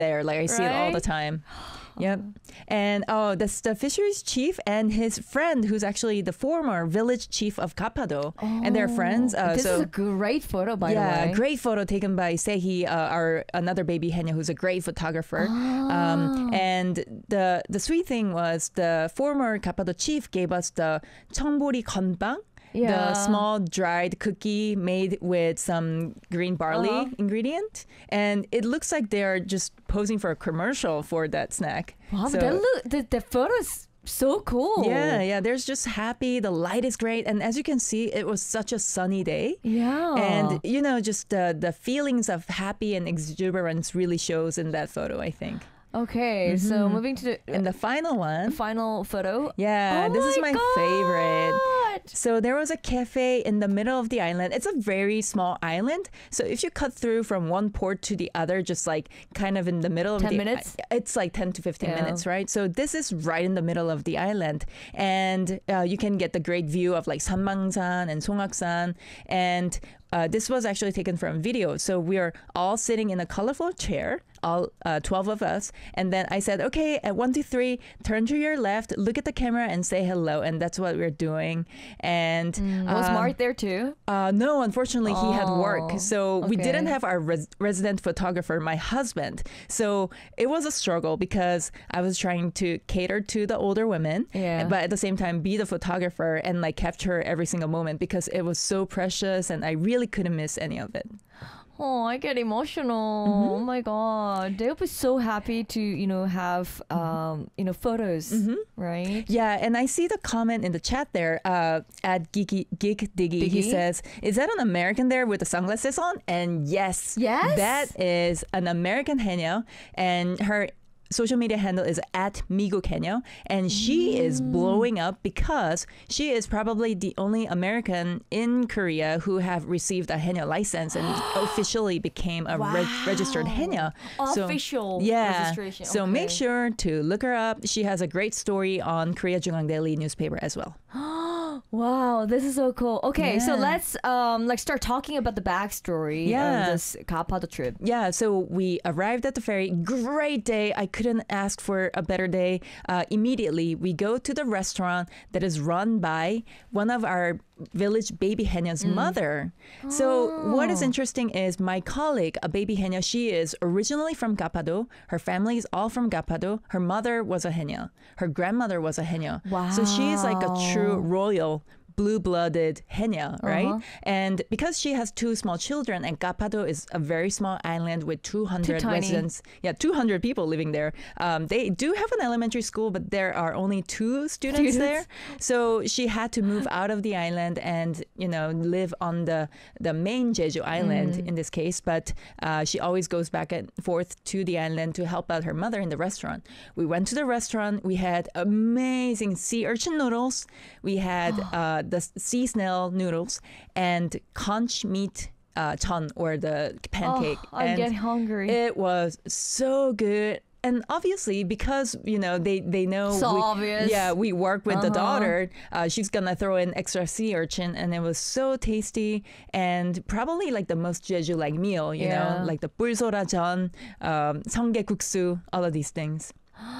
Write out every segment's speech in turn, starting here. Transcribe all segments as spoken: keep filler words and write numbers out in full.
there. Like I see it all the Right? time. Yep. And oh, that's the fisheries chief and his friend, who's actually the former village chief of Kapado, and they're friends. Uh, this so is a great photo, by yeah, the way. great photo taken by Sehi, uh, our another baby Henya, who's a great photographer. Oh. Um, and the the sweet thing was the former Kapado chief gave us the 청보리 건빵. Yeah. The small dried cookie made with some green barley Uh-huh. ingredient, and it looks like they're just posing for a commercial for that snack. Wow, So- but that look, the, the photo is so cool. yeah, yeah. There's just happy. The light is great, and as you can see, it was such a sunny day. Yeah. And you know, just the the feelings of happy and exuberance really shows in that photo, I think. okay, so Mhm. moving to the And the final one, final photo. yeah, Oh this is my favorite. God. So there was a cafe in the middle of the island. It's a very small island. So if you cut through from one port to the other, just like kind of in the middle of ten the minutes? it's like ten to fifteen Yeah. minutes, right? So this is right in the middle of the island, and uh, you can get the great view of like Sanbangsan and Songaksan, and uh, this was actually taken from video. So we are all sitting in a colorful chair, all uh, twelve of us. And then I said, okay, at one, two, three, turn to your left, look at the camera and say hello. And that's what we're doing. And Mm, was um, Mark there too? uh, no, unfortunately, he had Oh, work. So we okay. didn't have our res- resident photographer, my husband. So it was a struggle because I was trying to cater to the older women, Yeah. but at the same time be the photographer and like capture every single moment because it was so precious and I really couldn't miss any of it. Oh, I get emotional. Mm-hmm. Oh my god. They'll be so happy to, you know, have um, you know, photos, Mm-hmm. right? Yeah, and I see the comment in the chat there uh, at Geeky, Geek Diggy. He Diggy? says, "Is that an American there with the sunglasses on?" And yes, Yes? that is an American Henya, and her social media handle is at Migo Kenya, and she is blowing up because she is probably the only American in Korea who have received a Henya license and officially became a reg- registered Henya. So- Official yeah. registration. So okay. make sure to look her up. She has a great story on Korea Jungang Daily newspaper as well. Wow, this is so cool. Okay, so Yeah. let's um like start talking about the backstory Yeah. of this Kapado trip. Yeah, so we arrived at the ferry. Great day. I couldn't ask for a better day. Uh, immediately, we go to the restaurant that is run by one of our village baby Henya's mother. So what is Oh. interesting is my colleague, a baby Henya, she is originally from Gapado. Her family is all from Gapado. Her mother was a Henya. Her grandmother was a Henya. So she is like a true Wow. royal blue-blooded Henya, right? Uh-huh. And because she has two small children, and Gapado is a very small island with two hundred tiny. residents, yeah, two hundred people living there. Um, they do have an elementary school, but there are only two students, Students. there. So she had to move out of the island and, you know, live on the the main Jeju island Mm. in this case. But uh, she always goes back and forth to the island to help out her mother in the restaurant. We went to the restaurant. We had amazing sea urchin noodles. We had uh, the sea snail noodles and conch meat uh, chon, or the pancake. Oh, I and get hungry. it was so good. And obviously, because, you know, they, they know. So we, obvious. Yeah, we work with the Uh-huh. daughter. Uh, she's going to throw in extra sea urchin. And it was so tasty. And probably like the most Jeju-like meal, you Yeah. know, like the bulsora 전, um, 성게국수, all of these things.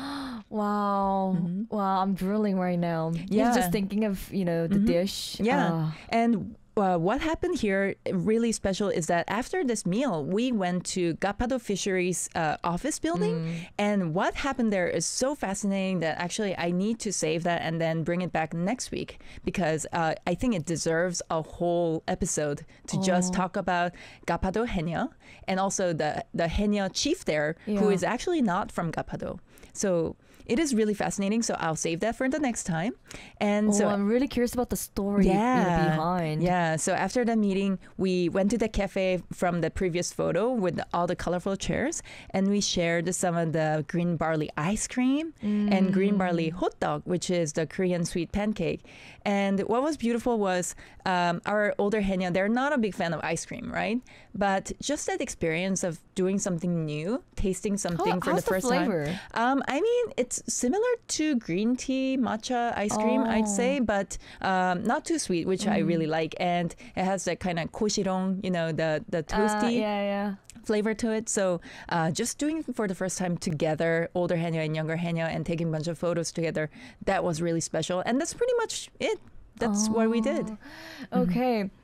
Wow. Wow, I'm drooling right now. Mm-hmm. Yeah. Just- Just thinking of, you know, the dish. Yeah. Ah. And uh, what happened here really special is that after this meal, we went to Gapado Fisheries uh, office building. And what happened there is so fascinating that actually I need to save that and then bring it back next week because uh, I think it deserves a whole episode to just talk about Gapado Henya and also the, the Henya chief there, who Yeah. is actually not from Gapado. So it is really fascinating. So I'll save that for the next time. And Oh, so I'm really curious about the story you know, yeah. behind. Yeah. So after the meeting, we went to the cafe from the previous photo with all the colorful chairs, and we shared some of the green barley ice cream and green barley hot dog, which is the Korean sweet pancake. And what was beautiful was um, our older Henya, they're not a big fan of ice cream, right? But just that experience of doing something new, tasting something How- for how's the first flavor? time. Um, I mean, it it's similar to green tea matcha ice cream, I'd say, but um, not too sweet, which I really like. And it has that kind of koshirong, you know, the, the Uh, toasty yeah, yeah. flavor to it. So uh, just doing it for the first time together, older Hanya and younger Hanya, and taking a bunch of photos together, that was really special. And that's pretty much it. That's what we did. Okay.